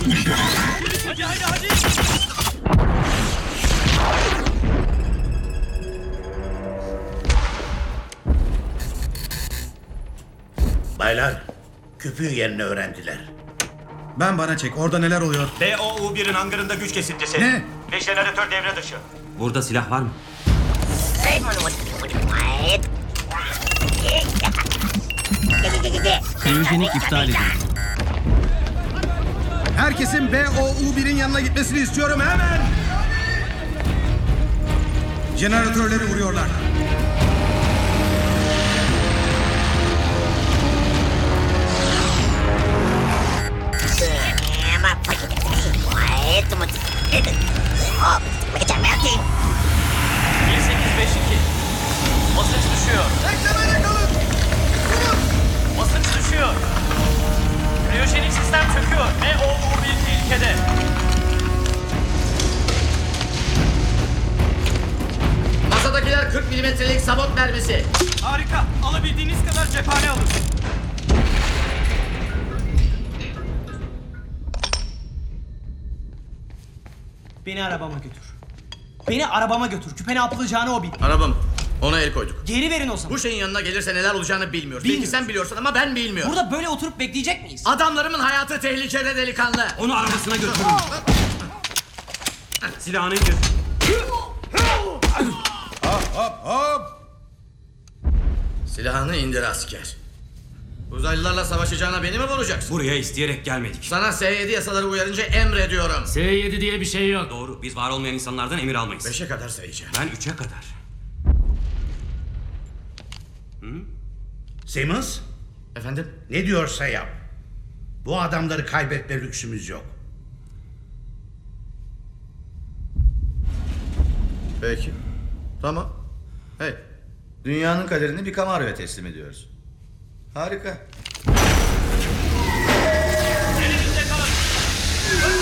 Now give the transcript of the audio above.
Hadi. Baylar, küpün yerini öğrendiler. Ben bana çek. Orada neler oluyor? BOU-1'in hangarında güç kesintisi. Ne? Ve jeneratör devre dışı. Burada silah var mı? Kriyojenik iptal edildi. Herkesin BOU-1'in yanına gitmesini istiyorum hemen. Jeneratörleri vuruyorlar. Basınç düşüyor. Beklemede kalın. Basınç düşüyor. Kriyojenik sistem çöküyor. BOU-1 tehlikede. Masadakiler 40 milimetrelik sabot mermisi. Harika. Alabildiğiniz kadar cephane alın. Beni arabama götür. Beni arabama götür. Küpe ne yapılacağını o bil. Arabam. Ona el koyduk. Geri verin o zaman. Bu şeyin yanına gelirse neler olacağını bilmiyoruz. Belki Bilmiyoruz. sen biliyorsun ama ben bilmiyorum. Burada böyle oturup bekleyecek miyiz? Adamlarımın hayatı tehlikede delikanlı. Onu arabasına götürün. Silahını indir. Hop. Silahını indir asker. Uzaylılarla savaşacağına beni mi vuracaksın? Buraya isteyerek gelmedik. Sana S7 yasaları uyarınca emrediyorum. S7 diye bir şey yok. Doğru. Biz var olmayan insanlardan emir almayız. 5'e kadar sayacağım. Ben 3'e kadar. Simmons, Efendim? ne diyorsa yap. Bu adamları kaybetme lüksümüz yok. Peki. Tamam. Hey. Dünyanın kaderini bir Camaro'ya teslim ediyoruz. Harika. Elinizde kalın.